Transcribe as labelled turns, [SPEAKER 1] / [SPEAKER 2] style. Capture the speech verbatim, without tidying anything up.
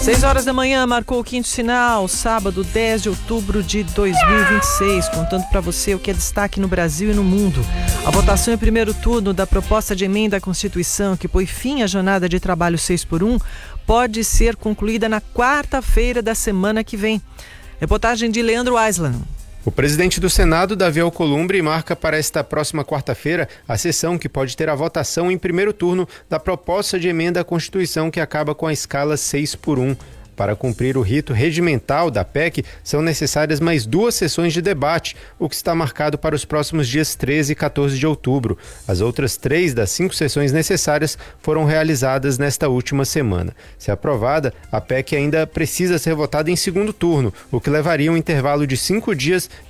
[SPEAKER 1] seis horas da manhã, marcou o quinto sinal, sábado, dez de outubro de dois mil e vinte e seis, contando para você o que é destaque no Brasil e no mundo. A votação em primeiro turno da proposta de emenda à Constituição, que põe fim à jornada de trabalho seis por um, pode ser concluída na quarta-feira da semana que vem. Reportagem de Leandro Aislan.
[SPEAKER 2] O presidente do Senado, Davi Alcolumbre, marca para esta próxima quarta-feira a sessão que pode ter a votação em primeiro turno da proposta de emenda à Constituição que acaba com a escala seis por um. Para cumprir o rito regimental da P E C, são necessárias mais duas sessões de debate, o que está marcado para os próximos dias treze e quatorze de outubro. As outras três das cinco sessões necessárias foram realizadas nesta última semana. Se aprovada, a P E C ainda precisa ser votada em segundo turno, o que levaria um intervalo de cinco dias